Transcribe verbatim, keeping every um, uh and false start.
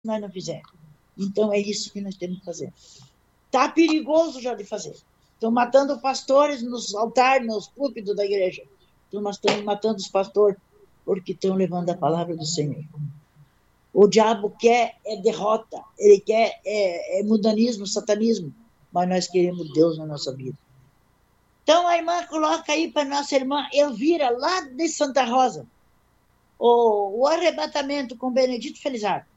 nós não fizermos. Então, é isso que nós temos que fazer. Está perigoso já de fazer. Estão matando pastores nos altares, nos púlpitos da igreja. Estão matando os pastores porque estão levando a palavra do Senhor. O diabo quer é derrota, ele quer é, é mundanismo, satanismo, mas nós queremos Deus na nossa vida. Então, a irmã coloca aí para nossa irmã Elvira, lá de Santa Rosa, o, o arrebatamento com Benedito Felizardo.